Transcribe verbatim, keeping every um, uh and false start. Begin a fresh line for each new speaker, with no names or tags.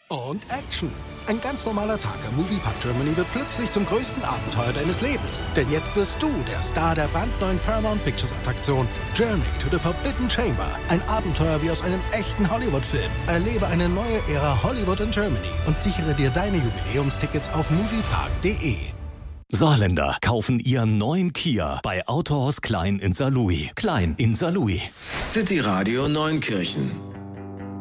und Action. Ein ganz normaler Tag am Moviepark Germany wird plötzlich zum größten Abenteuer deines Lebens. Denn jetzt wirst du der Star der brandneuen Paramount Pictures Attraktion Journey to the Forbidden Chamber. Ein Abenteuer wie aus einem echten Hollywood-Film. Erlebe eine neue Ära Hollywood in Germany und sichere dir deine Jubiläumstickets auf moviepark punkt de.
Saarländer kaufen ihren neuen Kia bei Autohaus Klein in Saarlouis. Klein in Saarlouis.
City Radio Neunkirchen